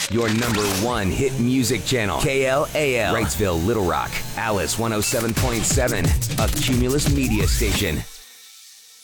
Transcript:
Your number one hit music channel. KLAL. Wrightsville, Little Rock. Alice 107.7. A Cumulus Media Station.